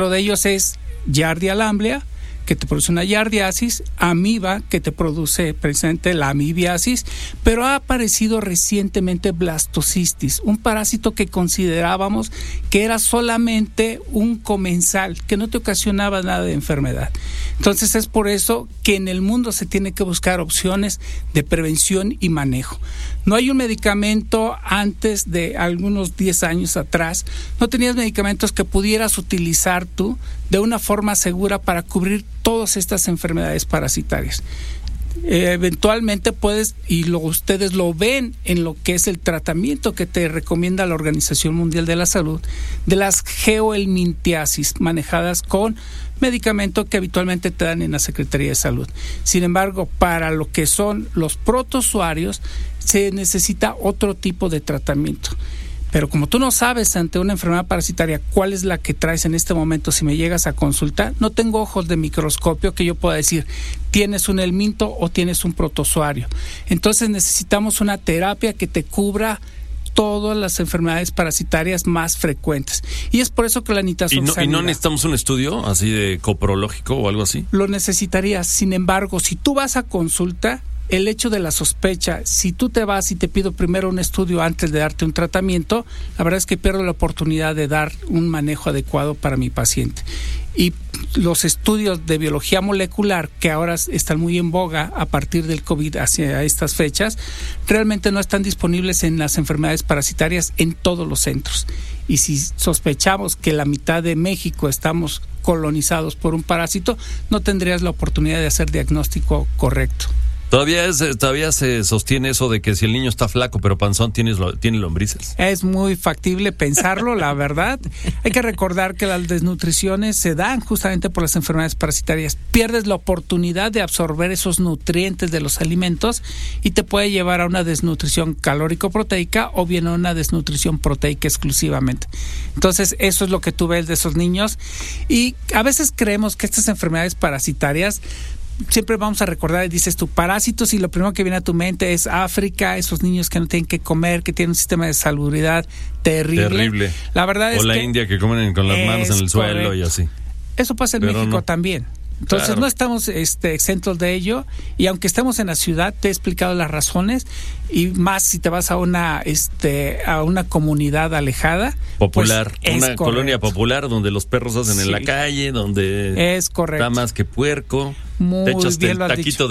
de ellos es Giardia lamblia, que te produce una giardiasis, amiba, que te produce precisamente la amibiasis, pero ha aparecido recientemente blastocisis, un parásito que considerábamos que era solamente un comensal, que no te ocasionaba nada de enfermedad. Entonces es por eso que en el mundo se tiene que buscar opciones de prevención y manejo. No hay un medicamento. Antes de algunos 10 años atrás, no tenías medicamentos que pudieras utilizar tú de una forma segura para cubrir todas estas enfermedades parasitarias. Eventualmente puedes, y ustedes lo ven en lo que es el tratamiento que te recomienda la Organización Mundial de la Salud, de las geohelminthiasis, manejadas con medicamento que habitualmente te dan en la Secretaría de Salud. Sin embargo, para lo que son los protozoarios, se necesita otro tipo de tratamiento. Pero como tú no sabes ante una enfermedad parasitaria cuál es la que traes en este momento, si me llegas a consultar, no tengo ojos de microscopio que yo pueda decir tienes un helminto o tienes un protozoario. Entonces necesitamos una terapia que te cubra todas las enfermedades parasitarias más frecuentes. Y es por eso que la nitazoxanida... ¿Y no necesitamos un estudio así de coprológico o algo así? Lo necesitarías. Sin embargo, si tú vas a consulta, el hecho de la sospecha, si tú te vas y te pido primero un estudio antes de darte un tratamiento, la verdad es que pierdo la oportunidad de dar un manejo adecuado para mi paciente. Y los estudios de biología molecular, que ahora están muy en boga a partir del COVID hacia estas fechas, realmente no están disponibles en las enfermedades parasitarias en todos los centros. Y si sospechamos que la mitad de México estamos colonizados por un parásito, no tendrías la oportunidad de hacer diagnóstico correcto. Todavía se sostiene eso de que si el niño está flaco pero panzón tiene lombrices. Es muy factible pensarlo, la verdad. Hay que recordar que las desnutriciones se dan justamente por las enfermedades parasitarias. Pierdes la oportunidad de absorber esos nutrientes de los alimentos y te puede llevar a una desnutrición calórico-proteica o bien a una desnutrición proteica exclusivamente. Entonces, eso es lo que tú ves de esos niños. Y a veces creemos que estas enfermedades parasitarias, siempre vamos a recordar, dices tú, parásitos, y lo primero que viene a tu mente es África, esos niños que no tienen que comer, que tienen un sistema de salubridad terrible. La verdad es o la que India, que comen con las manos en el suelo y así. Eso pasa en México no. También. Entonces claro, no estamos exentos de ello, y aunque estemos en la ciudad, te he explicado las razones, y más si te vas a una comunidad alejada, popular, pues una colonia popular donde los perros hacen en la calle, donde es correcto, está más que puerco. Muy te echas bien el taquito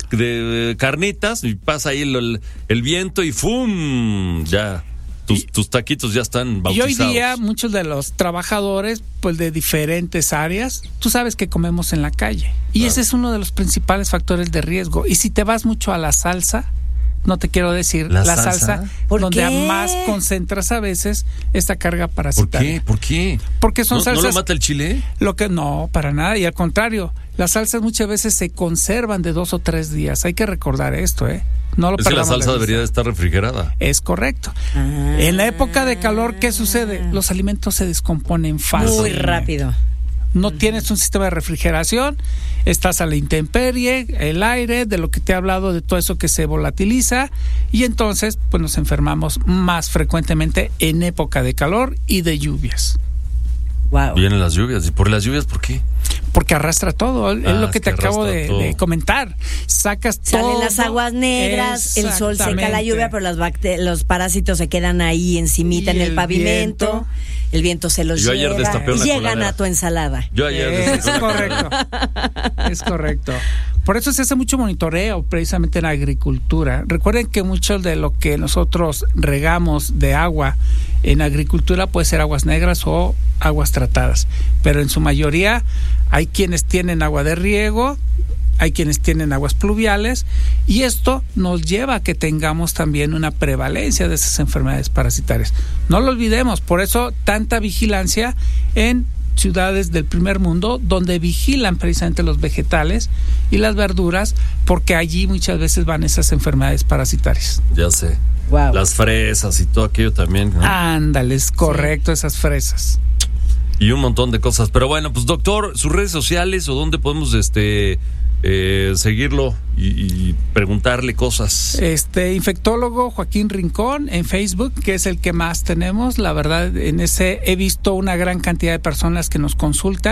de carnitas y pasa ahí el viento y ¡fum! Ya. Tus taquitos ya están bautizados. Y hoy día muchos de los trabajadores, pues de diferentes áreas, tú sabes que comemos en la calle. Y claro, ese es uno de los principales factores de riesgo. Y si te vas mucho a la salsa, no te quiero decir, la salsa donde más concentras a veces esta carga parasitaria. ¿Por qué? Porque son salsas... ¿No lo mata el chile? No, para nada, y al contrario, las salsas muchas veces se conservan de 2 o 3 días. Hay que recordar esto, No lo es que la salsa debería de estar refrigerada. Es correcto. En la época de calor, ¿qué sucede? Los alimentos se descomponen fácil. Muy rápido. No tienes un sistema de refrigeración, estás a la intemperie, el aire, de lo que te he hablado, de todo eso que se volatiliza, y entonces pues nos enfermamos más frecuentemente en época de calor y de lluvias. Wow. Vienen las lluvias. ¿Y por las lluvias por qué? Porque arrastra todo, es lo que te acabo de comentar. Sacas todo. Salen las aguas negras, el sol seca la lluvia, pero los parásitos se quedan ahí encimita en el pavimento. El viento se los lleva y llegan a tu ensalada. Yo ayer es correcto. Es correcto. Por eso se hace mucho monitoreo precisamente en la agricultura. Recuerden que mucho de lo que nosotros regamos de agua en agricultura puede ser aguas negras o aguas tratadas, pero en su mayoría hay quienes tienen agua de riego, hay quienes tienen aguas pluviales, y esto nos lleva a que tengamos también una prevalencia de esas enfermedades parasitarias. No lo olvidemos, por eso tanta vigilancia en ciudades del primer mundo, donde vigilan precisamente los vegetales y las verduras, porque allí muchas veces van esas enfermedades parasitarias. Ya sé. Wow. Las fresas y todo aquello también, ¿no? Ándale, es correcto, esas fresas. Y un montón de cosas. Pero bueno, pues doctor, sus redes sociales o dónde podemos seguirlo y preguntarle cosas. Infectólogo Joaquín Rincón en Facebook, que es el que más tenemos. La verdad, en ese he visto una gran cantidad de personas que nos consultan.